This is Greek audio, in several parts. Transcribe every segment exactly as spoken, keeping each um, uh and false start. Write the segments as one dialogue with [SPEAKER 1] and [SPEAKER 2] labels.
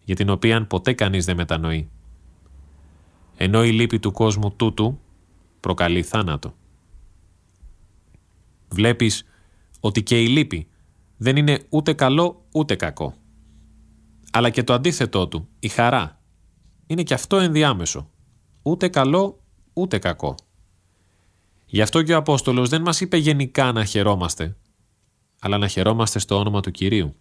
[SPEAKER 1] για την οποία ποτέ κανείς δεν μετανοεί. Ενώ η λύπη του κόσμου τούτου προκαλεί θάνατο. Βλέπεις ότι και η λύπη δεν είναι ούτε καλό ούτε κακό. Αλλά και το αντίθετό του, η χαρά, είναι και αυτό ενδιάμεσο. Ούτε καλό ούτε κακό. Γι' αυτό και ο Απόστολος δεν μας είπε γενικά να χαιρόμαστε, αλλά να χαιρόμαστε στο όνομα του Κυρίου.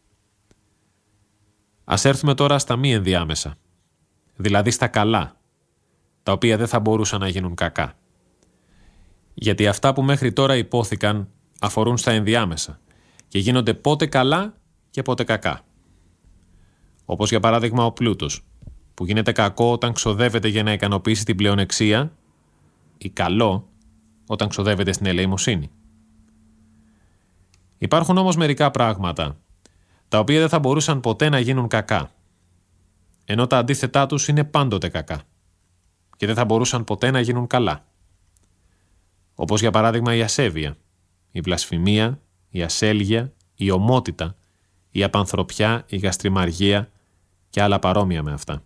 [SPEAKER 1] Ας έρθουμε τώρα στα μη ενδιάμεσα, δηλαδή στα καλά, τα οποία δεν θα μπορούσαν να γίνουν κακά. Γιατί αυτά που μέχρι τώρα υπόθηκαν αφορούν στα ενδιάμεσα και γίνονται πότε καλά και πότε κακά. Όπως για παράδειγμα ο πλούτος, που γίνεται κακό όταν ξοδεύεται για να ικανοποιήσει την πλεονεξία, ή καλό όταν ξοδεύεται στην ελεημοσύνη. Υπάρχουν όμως μερικά πράγματα, τα οποία δεν θα μπορούσαν ποτέ να γίνουν κακά, ενώ τα αντίθετά τους είναι πάντοτε κακά και δεν θα μπορούσαν ποτέ να γίνουν καλά. Όπως για παράδειγμα η ασέβεια, η βλασφημία, η ασέλγεια, η ομότητα, η απανθρωπιά, η γαστριμαργία και άλλα παρόμοια με αυτά.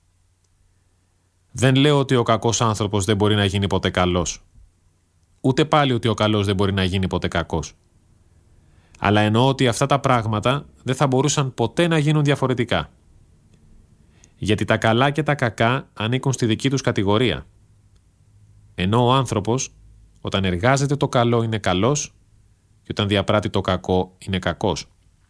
[SPEAKER 1] Δεν λέω ότι ο κακός άνθρωπος δεν μπορεί να γίνει ποτέ καλός. Ούτε πάλι ότι ο καλός δεν μπορεί να γίνει ποτέ κακός. Αλλά εννοώ ότι αυτά τα πράγματα δεν θα μπορούσαν ποτέ να γίνουν διαφορετικά. Γιατί τα καλά και τα κακά ανήκουν στη δική τους κατηγορία. Ενώ ο άνθρωπος, όταν εργάζεται το καλό είναι καλός και όταν διαπράττει το κακό είναι κακός.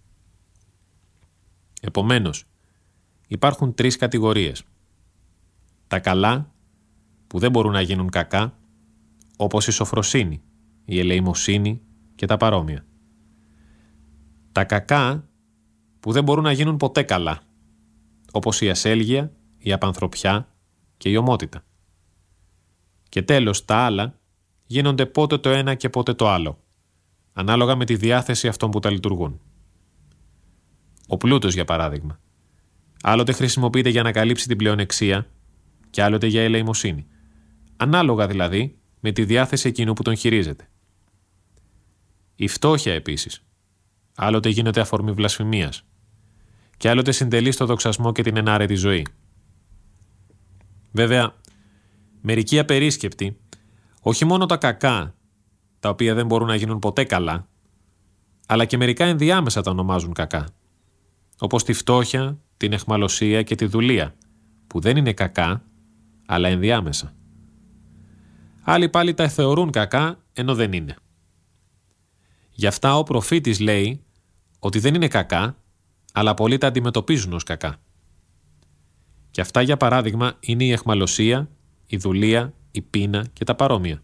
[SPEAKER 1] Επομένως, υπάρχουν τρεις κατηγορίες. Τα καλά, που δεν μπορούν να γίνουν κακά, όπως η σοφροσύνη, η ελεημοσύνη και τα παρόμοια. Τα κακά, που δεν μπορούν να γίνουν ποτέ καλά, όπως η ασέλγεια, η απανθρωπιά και η ομότητα. Και τέλος, τα άλλα γίνονται πότε το ένα και πότε το άλλο, ανάλογα με τη διάθεση αυτών που τα λειτουργούν. Ο πλούτος, για παράδειγμα, άλλοτε χρησιμοποιείται για να καλύψει την πλεονεξία και άλλοτε για ελεημοσύνη, ανάλογα δηλαδή με τη διάθεση εκείνου που τον χειρίζεται. Η φτώχεια επίσης, άλλοτε γίνεται αφορμή βλασφημίας και άλλοτε συντελεί στο δοξασμό και την ενάρετη ζωή. Βέβαια, μερικοί απερίσκεπτοι, όχι μόνο τα κακά, τα οποία δεν μπορούν να γίνουν ποτέ καλά, αλλά και μερικά ενδιάμεσα τα ονομάζουν κακά, όπως τη φτώχεια, την αιχμαλωσία και τη δουλεία, που δεν είναι κακά, αλλά ενδιάμεσα. Άλλοι πάλι τα θεωρούν κακά, ενώ δεν είναι. Γι' αυτά ο προφήτης λέει ότι δεν είναι κακά, αλλά πολλοί τα αντιμετωπίζουν ως κακά. Και αυτά, για παράδειγμα, είναι η αιχμαλωσία, η δουλεία, η πείνα και τα παρόμοια.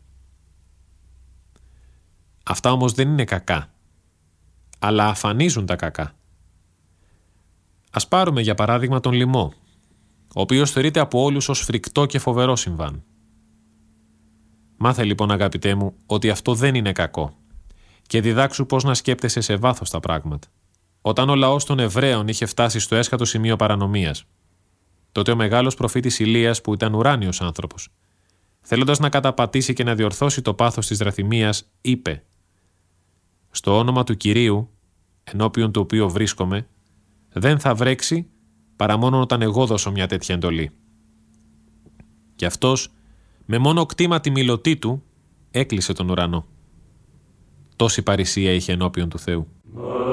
[SPEAKER 1] Αυτά όμως δεν είναι κακά, αλλά αφανίζουν τα κακά. Ας πάρουμε για παράδειγμα τον λιμό, ο οποίος θεωρείται από όλους ως φρικτό και φοβερό συμβάν. Μάθε λοιπόν, αγαπητέ μου, ότι αυτό δεν είναι κακό και διδάξου πώς να σκέπτεσαι σε βάθος τα πράγματα. Όταν ο λαός των Εβραίων είχε φτάσει στο έσχατο σημείο παρανομίας, τότε ο μεγάλος προφήτης Ηλίας, που ήταν ουράνιος άνθρωπος, θέλοντας να καταπατήσει και να διορθώσει το πάθος της δραθυμίας, είπε: «Στο όνομα του Κυρίου, ενώπιον του οποίου βρίσκομαι, δεν θα βρέξει παρά μόνο όταν εγώ δώσω μια τέτοια εντολή». Και αυτός, με μόνο κτήμα τη μιλωτή του, έκλεισε τον ουρανό. Τόση παρησία είχε ενώπιον του Θεού.